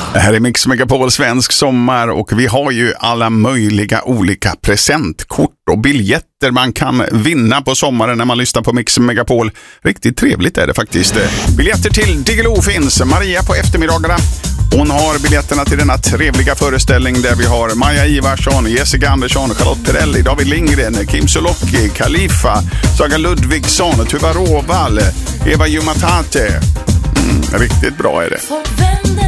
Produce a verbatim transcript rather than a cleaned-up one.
Det här är Mix Megapol svensk sommar och vi har ju alla möjliga olika presentkort och biljetter man kan vinna på sommaren när man lyssnar på Mix Megapol. Riktigt trevligt är det faktiskt. Biljetter till Diggiloo finns. Maria på eftermiddagarna. Hon har biljetterna till denna trevliga föreställning där vi har Maja Ivarsson, Jessica Andersson, Charlotte Perrelli, David Lindgren, Kim Sulocki, Khalifa, Saga Ludvigsson, Tuva Råvall, Eva Jumatate. Mm, riktigt bra är det.